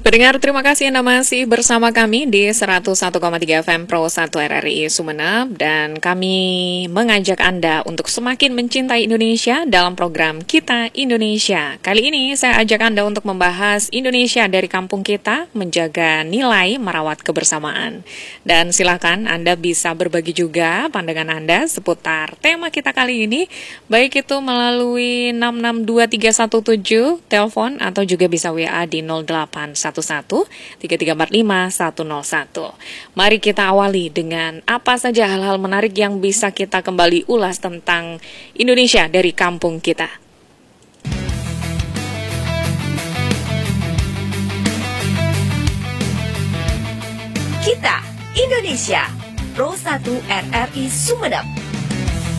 Pendengar, terima kasih Anda masih bersama kami di 101,3 FM Pro 1 RRI Sumeneb, dan kami mengajak Anda untuk semakin mencintai Indonesia dalam program Kita Indonesia. Kali ini saya ajak Anda untuk membahas Indonesia dari kampung kita, menjaga nilai, merawat kebersamaan. Dan silakan Anda bisa berbagi juga pandangan Anda seputar tema kita kali ini, baik itu melalui 662317 telepon atau juga bisa WA di 0811-3345-101. Mari kita awali dengan apa saja hal-hal menarik yang bisa kita kembali ulas tentang Indonesia dari kampung kita. Kita Indonesia Pro 1 RRI Sumeneb.